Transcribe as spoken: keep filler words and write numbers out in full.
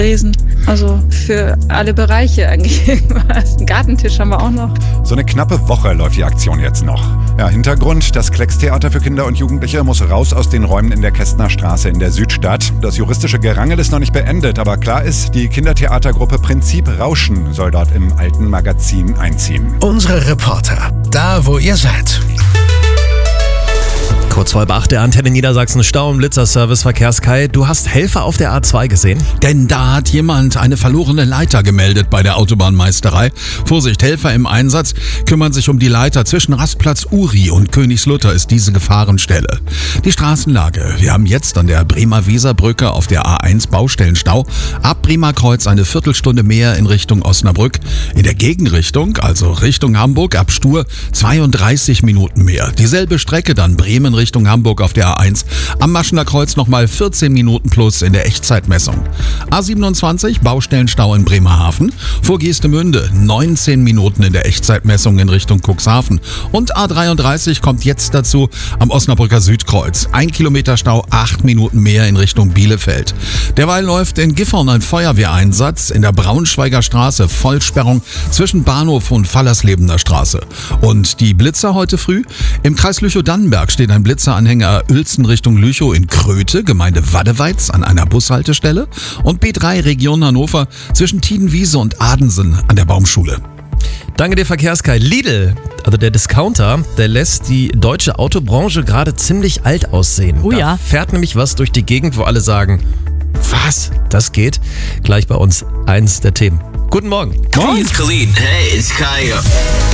Riesen. Also für alle Bereiche eigentlich irgendwas. Einen Gartentisch haben wir auch noch. So eine knappe Woche läuft die Aktion jetzt noch. Ja, Hintergrund, das Kleckstheater für Kinder und Jugendliche muss raus aus den Räumen in der Kästner Straße in der Südstadt. Das juristische Gerangel ist noch nicht beendet, aber klar ist, die Kindertheatergruppe Prinzip Rauschen soll dort im alten Magazin einziehen. Unsere Reporter, da wo ihr seid. Kurz vor halb acht, der Antenne Niedersachsen Stau- und Blitzerservice Verkehrskai. Du hast Helfer auf der A zwei gesehen? Denn da hat jemand eine verlorene Leiter gemeldet bei der Autobahnmeisterei. Vorsicht, Helfer im Einsatz kümmern sich um die Leiter. Zwischen Rastplatz Uri und Königslutter ist diese Gefahrenstelle. Die Straßenlage. Wir haben jetzt an der Bremer-Weser-Brücke auf der A eins Baustellenstau. Ab Bremer Kreuz eine Viertelstunde mehr in Richtung Osnabrück. In der Gegenrichtung, also Richtung Hamburg, ab Stur zweiunddreißig Minuten mehr. Dieselbe Strecke dann Bremen Richtung Hamburg auf der A eins. Am Maschener Kreuz nochmal vierzehn Minuten plus in der Echtzeitmessung. A siebenundzwanzig, Baustellenstau in Bremerhaven. Vor Geestemünde neunzehn Minuten in der Echtzeitmessung in Richtung Cuxhaven. Und A dreiunddreißig kommt jetzt dazu am Osnabrücker Südkreuz. Ein Kilometer Stau, acht Minuten mehr in Richtung Bielefeld. Derweil läuft in Gifhorn ein Feuerwehreinsatz. In der Braunschweiger Straße Vollsperrung zwischen Bahnhof und Fallerslebener Straße. Und die Blitzer heute früh? Im Kreis Lüchow-Dannenberg steht ein Blitzeranhänger Uelzen Richtung Lüchow in Kröte, Gemeinde Waddeweiz, an einer Bushaltestelle. Und B drei Region Hannover zwischen Tiedenwiese und Adensen an der Baumschule. Danke dir, Verkehrskai. Lidl, also der Discounter, der lässt die deutsche Autobranche gerade ziemlich alt aussehen. Oh ja. Da fährt nämlich was durch die Gegend, wo alle sagen, was, das geht? Gleich bei uns eins der Themen. Guten Morgen. Morgen. It's Khalid. Hey, it's Kaya.